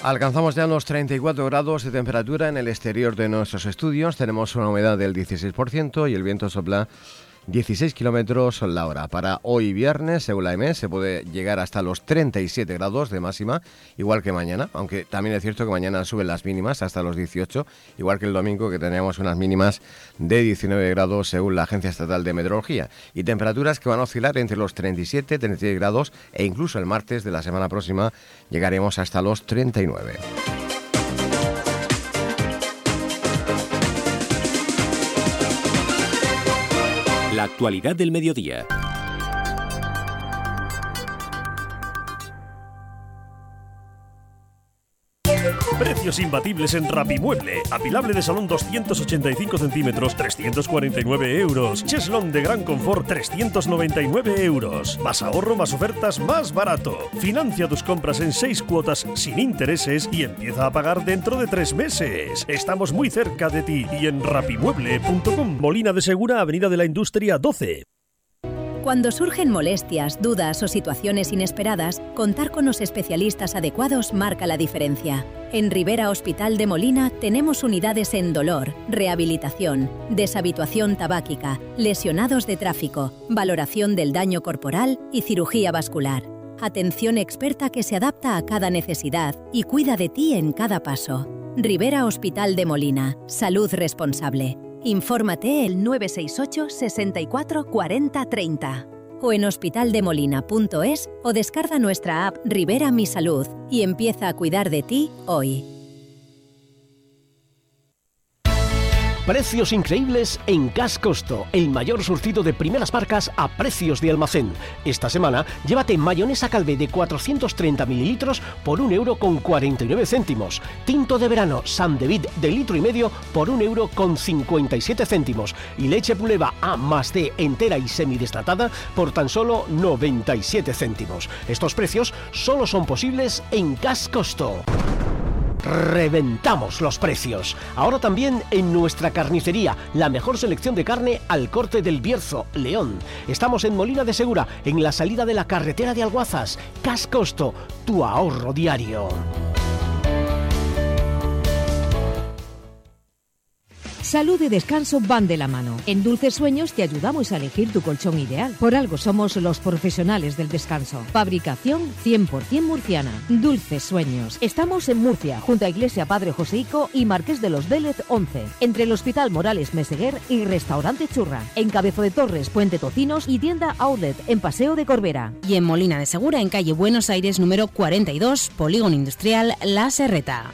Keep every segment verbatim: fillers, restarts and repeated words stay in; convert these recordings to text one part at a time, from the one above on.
Alcanzamos ya los treinta y cuatro grados de temperatura en el exterior de nuestros estudios. Tenemos una humedad del dieciséis por ciento y el viento sopla dieciséis kilómetros la hora. Para hoy viernes, según la E M E S, se puede llegar hasta los treinta y siete grados de máxima, igual que mañana, aunque también es cierto que mañana suben las mínimas hasta los dieciocho, igual que el domingo, que teníamos unas mínimas de diecinueve grados según la Agencia Estatal de Meteorología, y temperaturas que van a oscilar entre los treinta y siete, treinta y seis grados, e incluso el martes de la semana próxima llegaremos hasta los treinta y nueve. La actualidad del mediodía. Precios imbatibles en Rapimueble. Apilable de salón doscientos ochenta y cinco centímetros, trescientos cuarenta y nueve euros. Cheslón de gran confort, trescientos noventa y nueve euros. Más ahorro, más ofertas, más barato. Financia tus compras en seis cuotas sin intereses y empieza a pagar dentro de tres meses. Estamos muy cerca de ti y en rapimueble punto com. Molina de Segura, Avenida de la Industria doce. Cuando surgen molestias, dudas o situaciones inesperadas, contar con los especialistas adecuados marca la diferencia. En Rivera Hospital de Molina tenemos unidades en dolor, rehabilitación, deshabituación tabáquica, lesionados de tráfico, valoración del daño corporal y cirugía vascular. Atención experta que se adapta a cada necesidad y cuida de ti en cada paso. Rivera Hospital de Molina. Salud responsable. Infórmate el nueve seis ocho, sesenta y cuatro, cuarenta, treinta o en hospitaldemolina punto es o descarga nuestra app Rivera Mi Salud y empieza a cuidar de ti hoy. Precios increíbles en Cash Costo, el mayor surtido de primeras marcas a precios de almacén. Esta semana, llévate mayonesa Calvé de cuatrocientos treinta mililitros por un euro con cuarenta y nueve céntimos. Tinto de verano Sam de Vid de litro y medio por un euro con cincuenta y siete céntimos. Y leche Puleva A más D entera y semidesnatada por tan solo noventa y siete céntimos. Estos precios solo son posibles en Cash Costo. Reventamos los precios. Ahora también en nuestra carnicería, la mejor selección de carne al corte del Bierzo, León. Estamos en Molina de Segura, en la salida de la carretera de Alguazas. Cash Costo, tu ahorro diario. Salud y descanso van de la mano. En Dulces Sueños te ayudamos a elegir tu colchón ideal. Por algo somos los profesionales del descanso. Fabricación cien por ciento murciana. Dulces Sueños. Estamos en Murcia, junto a Iglesia Padre Joseico y Marqués de los Vélez once. Entre el Hospital Morales Meseguer y Restaurante Churra. En Cabezo de Torres, Puente Tocinos y tienda Outlet en Paseo de Corbera. Y en Molina de Segura, en calle Buenos Aires número cuarenta y dos, Polígono Industrial La Serreta.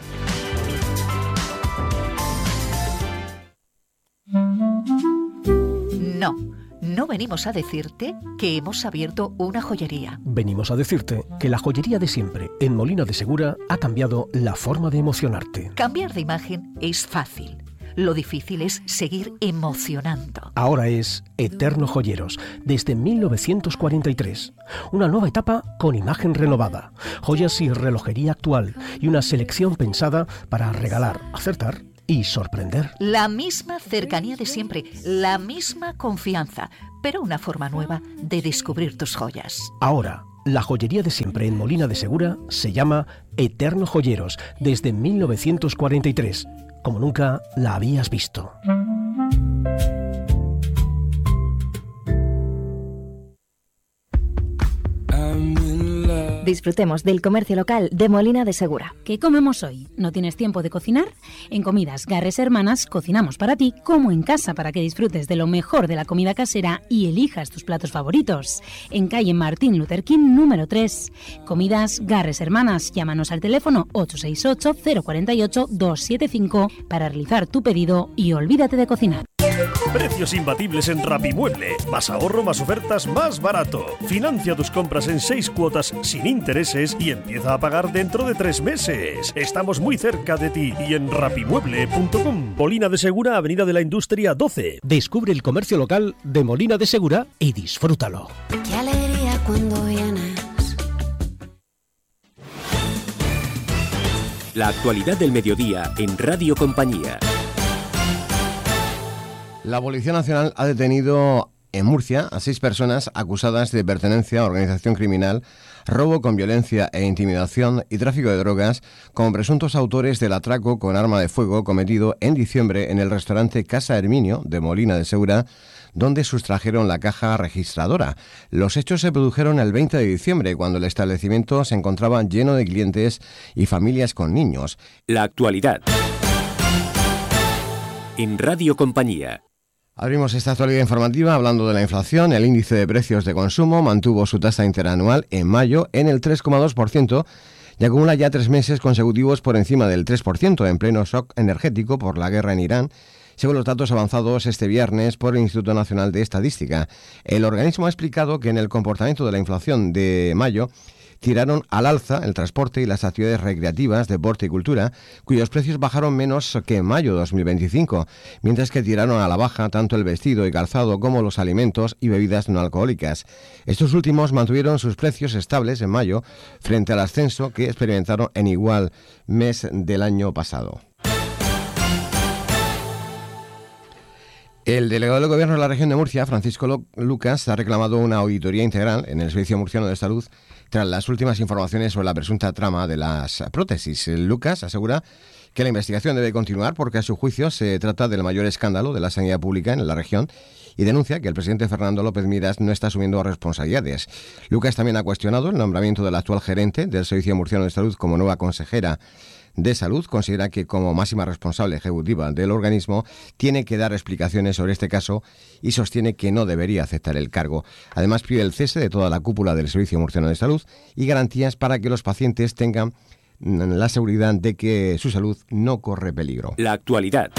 No, no venimos a decirte que hemos abierto una joyería. Venimos a decirte que la joyería de siempre en Molina de Segura ha cambiado la forma de emocionarte. Cambiar de imagen es fácil. Lo difícil es seguir emocionando. Ahora es Eterno Joyeros, desde mil novecientos cuarenta y tres. Una nueva etapa con imagen renovada, joyas y relojería actual y una selección pensada para regalar, acertar y sorprender. La misma cercanía de siempre, la misma confianza, pero una forma nueva de descubrir tus joyas. Ahora, la joyería de siempre en Molina de Segura se llama Eterno Joyeros, desde mil novecientos cuarenta y tres, como nunca la habías visto. Disfrutemos del comercio local de Molina de Segura. ¿Qué comemos hoy? ¿No tienes tiempo de cocinar? En Comidas Garres Hermanas cocinamos para ti como en casa para que disfrutes de lo mejor de la comida casera y elijas tus platos favoritos. En calle Martín Luther King número tres. Comidas Garres Hermanas. Llámanos al teléfono ocho seis ocho, cero cuatro ocho, dos siete cinco para realizar tu pedido y olvídate de cocinar. Precios imbatibles en Rapimueble. Más ahorro, más ofertas, más barato. Financia tus compras en seis cuotas sin intereses y empieza a pagar dentro de tres meses. Estamos muy cerca de ti y en rapimueble punto com. Molina de Segura, Avenida de la Industria doce. Descubre el comercio local de Molina de Segura y disfrútalo. Qué alegría cuando vienes. La actualidad del mediodía en Radio Compañía. La Policía Nacional ha detenido en Murcia a seis personas acusadas de pertenencia a organización criminal robo con violencia e intimidación y tráfico de drogas como presuntos autores del atraco con arma de fuego cometido en diciembre en el restaurante Casa Herminio de Molina de Segura, donde sustrajeron la caja registradora. Los hechos se produjeron el veinte de diciembre, cuando el establecimiento se encontraba lleno de clientes y familias con niños. La actualidad. En Radio Compañía. Abrimos esta actualidad informativa hablando de la inflación. El índice de precios de consumo mantuvo su tasa interanual en mayo en el tres coma dos por ciento y acumula ya tres meses consecutivos por encima del tres por ciento, en pleno shock energético por la guerra en Irán, según los datos avanzados este viernes por el Instituto Nacional de Estadística. El organismo ha explicado que en el comportamiento de la inflación de mayo tiraron al alza el transporte y las actividades recreativas, deporte y cultura, cuyos precios bajaron menos que en mayo de dos mil veinticinco, mientras que tiraron a la baja tanto el vestido y calzado como los alimentos y bebidas no alcohólicas. Estos últimos mantuvieron sus precios estables en mayo frente al ascenso que experimentaron en igual mes del año pasado. El delegado del Gobierno de la región de Murcia, Francisco Lucas, ha reclamado una auditoría integral en el Servicio Murciano de Salud tras las últimas informaciones sobre la presunta trama de las prótesis. Lucas asegura que la investigación debe continuar porque, a su juicio, se trata del mayor escándalo de la sanidad pública en la región y denuncia que el presidente Fernando López Miras no está asumiendo responsabilidades. Lucas también ha cuestionado el nombramiento del actual gerente del Servicio Murciano de Salud como nueva consejera de Salud. Considera que, como máxima responsable ejecutiva del organismo, tiene que dar explicaciones sobre este caso y sostiene que no debería aceptar el cargo. Además, pide el cese de toda la cúpula del Servicio Murciano de Salud y garantías para que los pacientes tengan la seguridad de que su salud no corre peligro. La actualidad.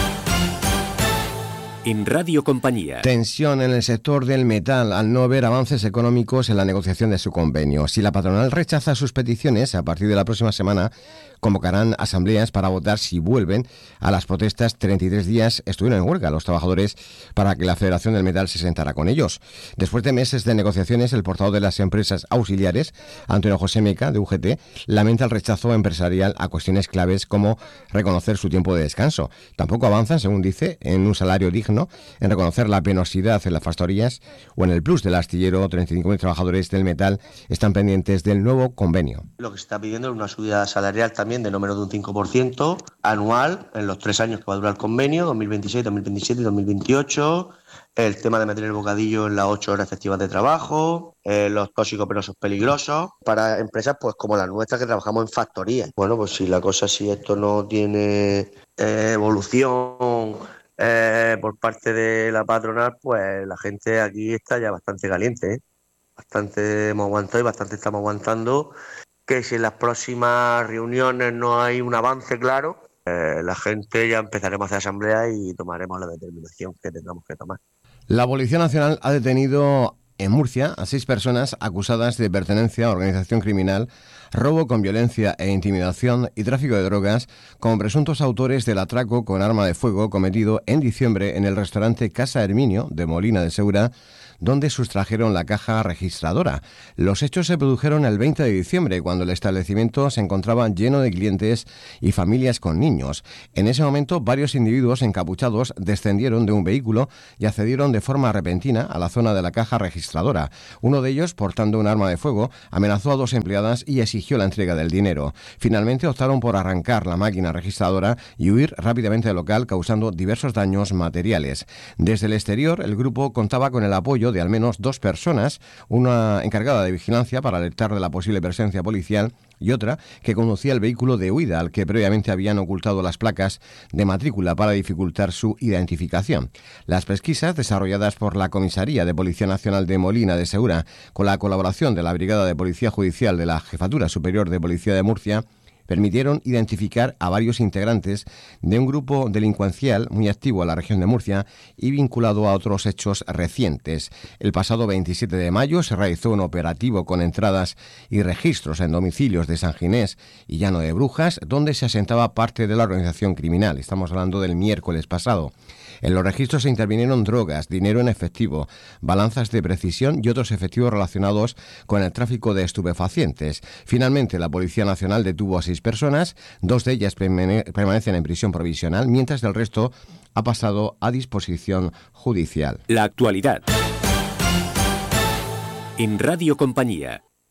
En Radio Compañía. Tensión en el sector del metal al no haber avances económicos en la negociación de su convenio. Si la patronal rechaza sus peticiones, a partir de la próxima semana convocarán asambleas para votar si vuelven a las protestas. treinta y tres días estuvieron en huelga los trabajadores para que la Federación del Metal se sentara con ellos. Después de meses de negociaciones, el portavoz de las empresas auxiliares, Antonio José Meca, de U G T, lamenta el rechazo empresarial a cuestiones claves como reconocer su tiempo de descanso. Tampoco avanzan, según dice, en un salario digno, en reconocer la penosidad en las factorías o en el plus del astillero. treinta y cinco mil trabajadores del metal están pendientes del nuevo convenio. Lo que se está pidiendo es una subida salarial también de no menos de un cinco por ciento anual en los tres años que va a durar el convenio, dos mil veintiséis, dos mil veintisiete y dos mil veintiocho. El tema de meter el bocadillo en las ocho horas efectivas de trabajo, eh, los tóxicos penosos peligrosos, para empresas pues como las nuestras que trabajamos en factorías. Bueno, pues si la cosa, si esto no tiene eh, evolución eh, por parte de la patronal, pues la gente aquí está ya bastante caliente, ¿eh? Bastante hemos aguantado y bastante estamos aguantando. Que si en las próximas reuniones no hay un avance claro, eh, la gente ya empezaremos a hacer asamblea y tomaremos la determinación que tengamos que tomar. La Policía Nacional ha detenido en Murcia a seis personas acusadas de pertenencia a organización criminal, robo con violencia e intimidación y tráfico de drogas como presuntos autores del atraco con arma de fuego cometido en diciembre en el restaurante Casa Herminio de Molina de Segura, donde sustrajeron la caja registradora. Los hechos se produjeron el veinte de diciembre, cuando el establecimiento se encontraba lleno de clientes y familias con niños. En ese momento, varios individuos encapuchados descendieron de un vehículo y accedieron de forma repentina a la zona de la caja registradora. Uno de ellos, portando un arma de fuego, amenazó a dos empleadas y exigió la entrega del dinero. Finalmente optaron por arrancar la máquina registradora y huir rápidamente del local, causando diversos daños materiales. Desde el exterior, el grupo contaba con el apoyo de al menos dos personas, una encargada de vigilancia para alertar de la posible presencia policial y otra que conducía el vehículo de huida, al que previamente habían ocultado las placas de matrícula para dificultar su identificación. Las pesquisas desarrolladas por la Comisaría de Policía Nacional de Molina de Segura, con la colaboración de la Brigada de Policía Judicial de la Jefatura Superior de Policía de Murcia, permitieron identificar a varios integrantes de un grupo delincuencial muy activo en la región de Murcia y vinculado a otros hechos recientes. El pasado veintisiete de mayo se realizó un operativo con entradas y registros en domicilios de San Ginés y Llano de Brujas, donde se asentaba parte de la organización criminal. Estamos hablando del miércoles pasado. En los registros se intervinieron drogas, dinero en efectivo, balanzas de precisión y otros efectivos relacionados con el tráfico de estupefacientes. Finalmente, la Policía Nacional detuvo a seis personas, dos de ellas permanecen en prisión provisional, mientras el resto ha pasado a disposición judicial. La actualidad. En Radio Compañía.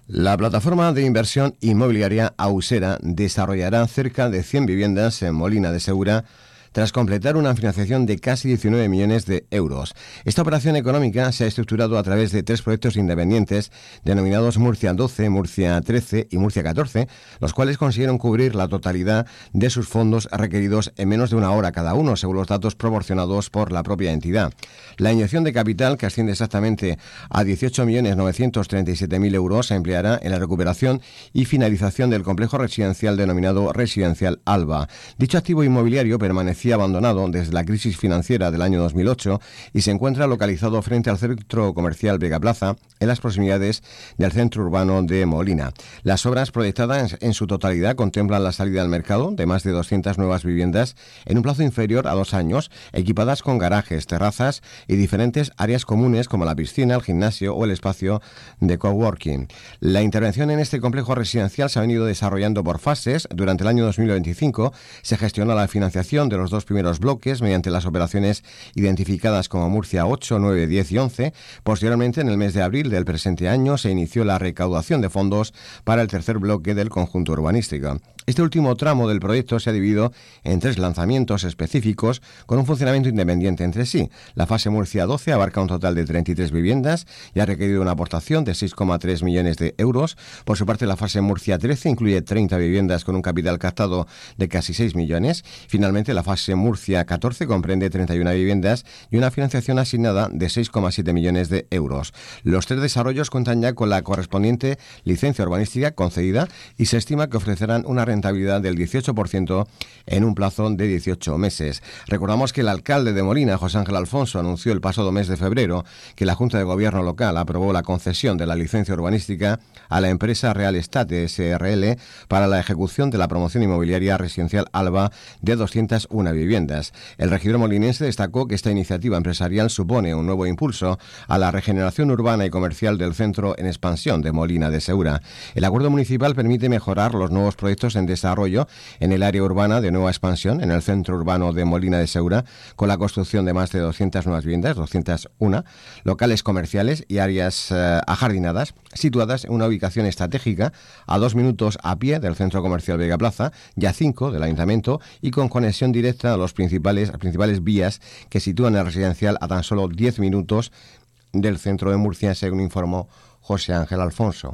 La plataforma de inversión inmobiliaria Ausera desarrollará cerca de cien viviendas en Molina de Segura tras completar una financiación de casi diecinueve millones de euros. Esta operación económica se ha estructurado a través de tres proyectos independientes denominados Murcia doce, Murcia trece y Murcia catorce, los cuales consiguieron cubrir la totalidad de sus fondos requeridos en menos de una hora cada uno, según los datos proporcionados por la propia entidad. La inyección de capital, que asciende exactamente a dieciocho millones novecientos treinta y siete mil euros, se empleará en la recuperación y finalización del complejo residencial denominado Residencial Alba. Dicho activo inmobiliario permanece abandonado desde la crisis financiera del año dos mil ocho y se encuentra localizado frente al centro comercial Vega Plaza, en las proximidades del centro urbano de Molina. Las obras proyectadas en su totalidad contemplan la salida al mercado de más de doscientas nuevas viviendas en un plazo inferior a dos años, equipadas con garajes, terrazas y diferentes áreas comunes como la piscina, el gimnasio o el espacio de coworking. La intervención en este complejo residencial se ha venido desarrollando por fases. Durante el año dos mil veinticinco se gestionó la financiación de los dos primeros bloques mediante las operaciones identificadas como Murcia ocho, nueve, diez y once. Posteriormente, en el mes de abril del presente año, se inició la recaudación de fondos para el tercer bloque del conjunto urbanístico. Este último tramo del proyecto se ha dividido en tres lanzamientos específicos con un funcionamiento independiente entre sí. La fase Murcia doce abarca un total de treinta y tres viviendas y ha requerido una aportación de seis coma tres millones de euros. Por su parte, la fase Murcia trece incluye treinta viviendas con un capital captado de casi seis millones. Finalmente, la fase Murcia catorce comprende treinta y una viviendas y una financiación asignada de seis coma siete millones de euros. Los tres desarrollos cuentan ya con la correspondiente licencia urbanística concedida y se estima que ofrecerán una rentabilidad del dieciocho por ciento en un plazo de dieciocho meses. Recordamos que el alcalde de Molina, José Ángel Alfonso, anunció el pasado mes de febrero que la Junta de Gobierno local aprobó la concesión de la licencia urbanística a la empresa Real Estate S R L para la ejecución de la promoción inmobiliaria residencial Alba de doscientas una viviendas. El regidor molinense destacó que esta iniciativa empresarial supone un nuevo impulso a la regeneración urbana y comercial del centro en expansión de Molina de Segura. El acuerdo municipal permite mejorar los nuevos proyectos en desarrollo en el área urbana de nueva expansión en el centro urbano de Molina de Segura, con la construcción de más de doscientas nuevas viviendas, doscientas una, locales comerciales y áreas eh, ajardinadas, situadas en una ubicación estratégica a dos minutos a pie del centro comercial Vega Plaza y a cinco del ayuntamiento, y con conexión directa a los principales, las principales vías que sitúan el residencial a tan solo diez minutos del centro de Murcia, según informó José Ángel Alfonso.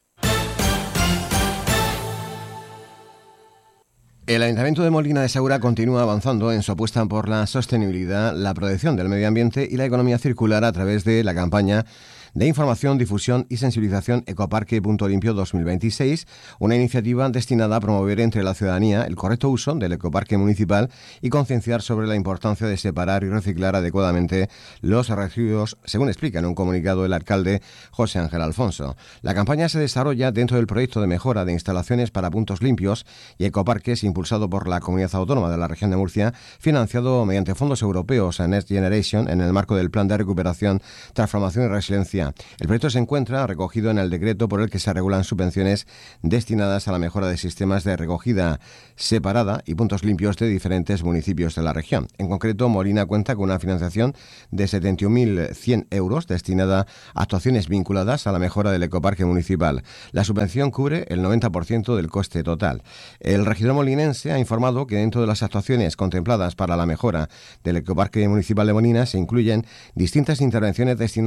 El Ayuntamiento de Molina de Segura continúa avanzando en su apuesta por la sostenibilidad, la protección del medio ambiente y la economía circular a través de la campaña de información, difusión y sensibilización Ecoparque Punto Limpio dos mil veintiséis, una iniciativa destinada a promover entre la ciudadanía el correcto uso del ecoparque municipal y concienciar sobre la importancia de separar y reciclar adecuadamente los residuos, según explica en un comunicado el alcalde José Ángel Alfonso. La campaña se desarrolla dentro del proyecto de mejora de instalaciones para puntos limpios y ecoparques impulsado por la Comunidad Autónoma de la Región de Murcia, financiado mediante fondos europeos a Next Generation en el marco del Plan de Recuperación, Transformación y Resiliencia. El proyecto se encuentra recogido en el decreto por el que se regulan subvenciones destinadas a la mejora de sistemas de recogida separada y puntos limpios de diferentes municipios de la región. En concreto, Molina cuenta con una financiación de setenta y un mil cien euros destinada a actuaciones vinculadas a la mejora del ecoparque municipal. La subvención cubre el noventa por ciento del coste total. El regidor molinense ha informado que dentro de las actuaciones contempladas para la mejora del ecoparque municipal de Molina se incluyen distintas intervenciones destinadas